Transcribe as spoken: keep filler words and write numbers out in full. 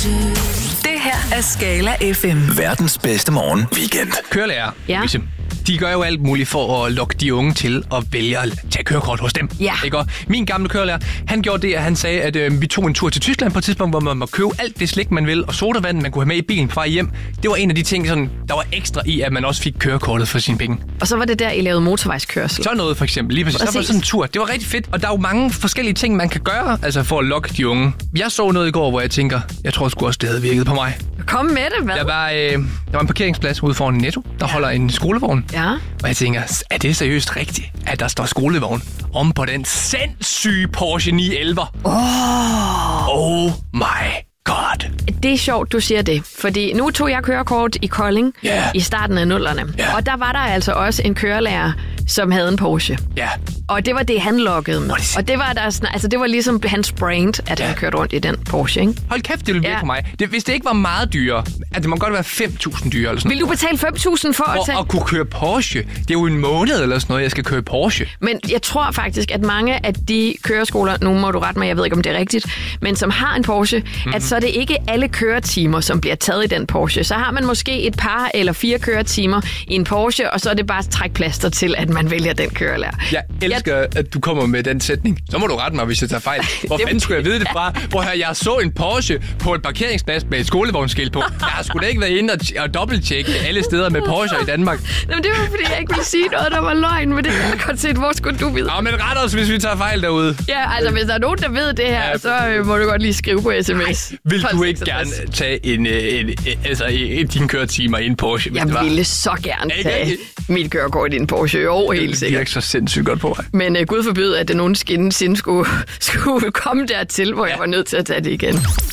Det her er Skala F M. Verdens bedste morgen weekend. Kørelærer, Ja. Louise, de gør jo alt muligt for at lokke de unge til at vælge at tage kørekort hos dem. Ja. Ikke? Og min gamle kørelærer, han gjorde det, at han sagde, at øh, vi tog en tur til Tyskland på et tidspunkt, hvor man må købe alt det slik, man vil, og sodavand, man kunne have med i bilen på vej hjem. Det var en af de ting, sådan, der var ekstra i, at man også fik kørekortet for sine penge. Og så var det der, I lavede motorvejskørsel. Så noget for eksempel, lige præcis. Præcis. Så var sådan en tur. Det var rigtig fedt, og der er jo mange forskellige ting, man kan gøre, altså for at lokke de unge. Jeg så noget i går, hvor jeg tænker, jeg tror sgu også, det havde virket på mig. Kom med det, hvad? Der var, øh, der var en parkeringsplads ude foran Netto, der holder en skolevogn. Ja. Og jeg tænker, er det seriøst rigtigt, at der står skolevogn om på den sindssyge Porsche ni elleve? Oh. Oh my god. Det er sjovt, du siger det. Fordi nu tog jeg kørekort i Kolding Ja. i starten af nullerne. Ja. Og der var der altså også en kørelærer, som havde en Porsche. Ja. Og det var det, han lokkede med. Hvor er det Og det var, der, sådan- altså, det var ligesom hans brand, at Ja. han kørte rundt i den Porsche, ikke? Hold kæft, det ville virke Ja. for mig. Det, hvis det ikke var meget dyrere, at det må godt være fem tusind dyre eller sådan Vil du betale fem tusind for at noget. tage? For at kunne køre Porsche. Det er jo en måned eller sådan noget, jeg skal køre Porsche. Men jeg tror faktisk, at mange af de køreskoler, nu må du rette mig, jeg ved ikke, om det er rigtigt, men som har en Porsche, mm-hmm. at så er det ikke alle køretimer, som bliver taget i den Porsche. Så har man måske et par eller fire køretimer i en Porsche, og så er det bare trækplaster til, at man vælger den kørelærer. Jeg elsker, jeg... at du kommer med den sætning. Så må du rette mig, hvis jeg tager fejl. Hvor Det- fanden skulle jeg vide det fra? Hvor her, jeg så en Porsche på et parkeringsplads med et skolevognsskilt på. Jeg har sgu da ikke været inde og, og dobbelttjekke alle steder med Porsche i Danmark. Jamen, det var, fordi jeg ikke ville sige noget, der var løgn, men det kan jeg godt se. Hvor skulle du vide? Nå, men ret os, hvis vi tager fejl derude. Ja, altså, hvis der er nogen, der ved det her, Ja. så øh, må du godt lige skrive på sms. Vil du tolv ikke seksogtres. gerne tage en, en, en, altså, en, dine køretimer i en Porsche, hvis Jeg det var? ville så gerne Ikke? tage mit kørekort i en Porsche. Jo, helt Det sikkert. virker så sindssygt godt på mig. Men uh, Gud forbyde, at det nogensinde skulle, skulle komme dertil, hvor jeg var nødt til at tage det igen.